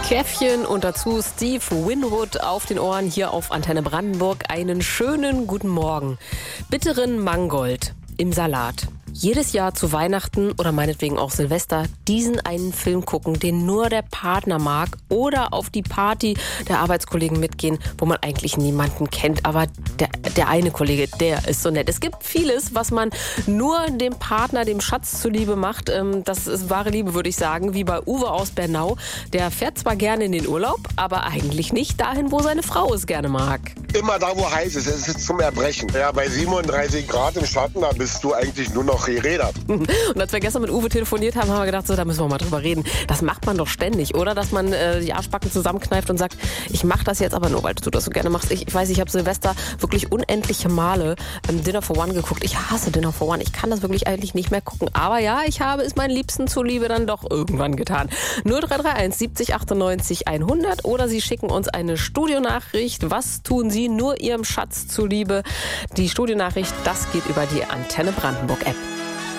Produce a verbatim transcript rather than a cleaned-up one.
Käffchen und dazu Steve Winwood auf den Ohren hier auf Antenne Brandenburg. Einen schönen guten Morgen. Bitteren Mangold im Salat. Jedes Jahr zu Weihnachten oder meinetwegen auch Silvester diesen einen Film gucken, den nur der Partner mag, oder auf die Party der Arbeitskollegen mitgehen, wo man eigentlich niemanden kennt, aber der, der eine Kollege, der ist so nett. Es gibt vieles, was man nur dem Partner, dem Schatz zuliebe macht. Das ist wahre Liebe, würde ich sagen, wie bei Uwe aus Bernau. Der fährt zwar gerne in den Urlaub, aber eigentlich nicht dahin, wo seine Frau es gerne mag. Immer da, wo heiß ist. Es ist zum Erbrechen. Ja, bei siebenunddreißig Grad im Schatten, da bist du eigentlich nur noch gerädert. Und als wir gestern mit Uwe telefoniert haben, haben wir gedacht, so, da müssen wir mal drüber reden. Das macht man doch ständig, oder? Dass man äh, die Arschbacken zusammenkneift und sagt, ich mache das jetzt aber nur, weil du das so gerne machst. Ich, ich weiß, ich habe Silvester wirklich unendliche Male ähm, Dinner for One geguckt. Ich hasse Dinner for One. Ich kann das wirklich eigentlich nicht mehr gucken. Aber ja, ich habe es meinen Liebsten zuliebe dann doch irgendwann getan. null drei drei eins siebzig achtundneunzig hundert oder Sie schicken uns eine Studionachricht. Was tun Sie nur Ihrem Schatz zuliebe? Die Studionachricht, das geht über die Antenne Brandenburg App.